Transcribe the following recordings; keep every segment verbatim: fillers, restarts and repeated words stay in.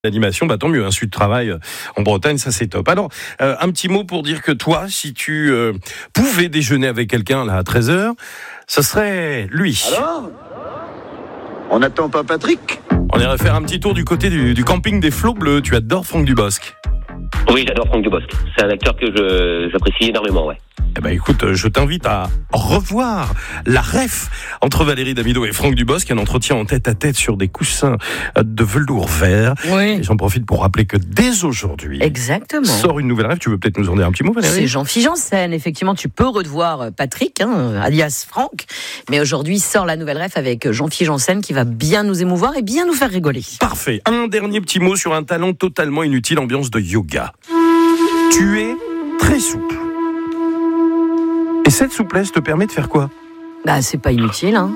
L'animation, bah tant mieux, un suite de travail en Bretagne, ça c'est top. Alors, euh, un petit mot pour dire que toi, si tu euh, pouvais déjeuner avec quelqu'un là à treize heures, ce serait lui. Alors ? On n'attend pas Patrick ? On irait faire un petit tour du côté du, du camping des Flots Bleus. Tu adores Franck Dubosc. Oui, j'adore Franck Dubosc. C'est un acteur que je, j'apprécie énormément, ouais. Eh ben écoute, je t'invite à revoir la ref entre Valérie Damido et Franck Dubosc, un entretien en tête à tête sur des coussins de velours vert. Oui. Et j'en profite pour rappeler que dès aujourd'hui, exactement, sort une nouvelle ref. Tu veux peut-être nous en dire un petit mot, Valérie ? C'est Jean-Philippe Janssen. Effectivement, tu peux revoir Patrick, hein, alias Franck. Mais aujourd'hui sort la nouvelle ref avec Jean-Philippe Janssen qui va bien nous émouvoir et bien nous faire rigoler. Parfait. Un dernier petit mot sur un talent totalement inutile, ambiance de yoga. Tu es très souple. Et cette souplesse te permet de faire quoi ? Bah, c'est pas inutile, hein.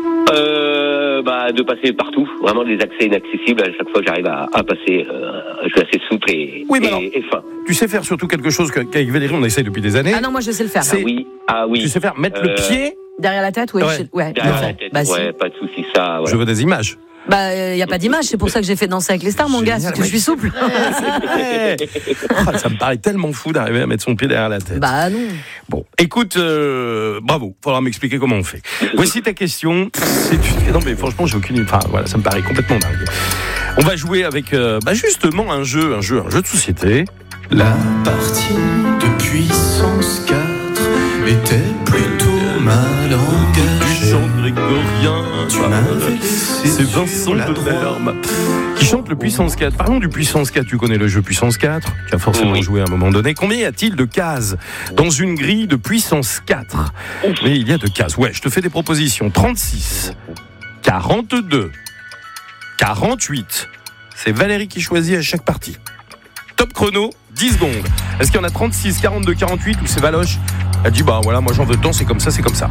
Euh, bah, de passer partout. Vraiment des accès inaccessibles. À chaque fois, j'arrive à, à passer. Euh, je suis assez souple et, oui, et, alors, et fin. Tu sais faire surtout quelque chose qu'avec Valérie, on essaye depuis des années. Ah non, moi je sais le faire. Ah oui, ah oui. Tu sais faire mettre euh, le pied derrière la tête, oui. Ouais. Je... ouais derrière non. la tête. Bah, ouais, si. pas de souci, ça. Ouais. Je veux des images. Bah, il n'y a pas d'image, c'est pour ça que j'ai fait Danser avec les stars, mon Génial, gars, parce que ouais. je suis souple. Ouais. Oh, ça me paraît tellement fou d'arriver à mettre son pied derrière la tête. Bah non. Bon, écoute, euh, bravo, faudra m'expliquer comment on fait. Voici ta question. C'est une... Non mais franchement, j'ai aucune... Enfin, voilà, ça me paraît complètement dingue. On va jouer avec, euh, bah justement, un jeu, un jeu, un jeu de société. La partie de puissance quatre était plutôt mal Du engagée. chant grégorien. Tu m'avais laissé C'est sur Vincent la Delerme qui chante le Puissance quatre. Parlons du Puissance quatre. Tu connais le jeu Puissance quatre, tu as forcément Oui. joué à un moment donné. Combien y a-t-il de cases dans une grille de Puissance quatre ? Oui, il y a de cases. Ouais, je te fais des propositions. trente-six, quarante-deux, quarante-huit. C'est Valérie qui choisit à chaque partie. Top chrono, dix secondes. Est-ce qu'il y en a trente-six, quarante-deux, quarante-huit ou c'est Valoche ? Elle dit bah voilà, moi j'en veux tant, c'est comme ça, c'est comme ça.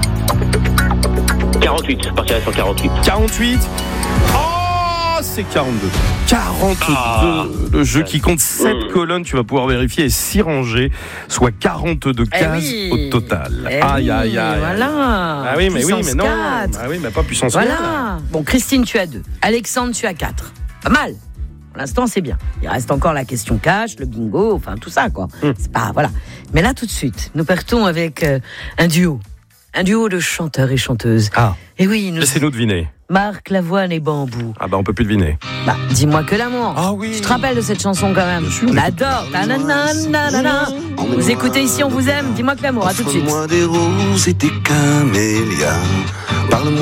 quarante-huit, je partirai sur quarante-huit. quarante-huit. Oh, c'est quarante-deux. quarante-deux. Ah. Le jeu qui compte sept Mmh. colonnes, tu vas pouvoir vérifier, et six rangées, soit quarante-deux Eh cases oui. au total. Eh aïe, oui, aïe, aïe. Voilà. Ah oui, mais oui, Puissance mais non. quatre. Ah oui, mais pas puissance quatre. Voilà. Bon, Christine, tu as deux. Alexandre, tu as quatre. Pas mal. Pour l'instant, c'est bien. Il reste encore la question cash, le bingo, enfin tout ça, quoi. Hum. C'est pas, voilà. Mais là, tout de suite, nous partons avec euh, un duo. Un duo de chanteurs et chanteuses. Ah, Et oui, nous... laissez-nous deviner. Marc Lavoine et Bambou. Ah bah on peut plus deviner. Bah, dis-moi que l'amour. Ah oui. Tu te rappelles de cette chanson quand même? Bien sûr. On adore. Ta-na-na-na-na-na. Vous écoutez Ici, on vous aime. Dis-moi que l'amour. À tout de suite. Offre-moi des roses et des camélias. Parle-moi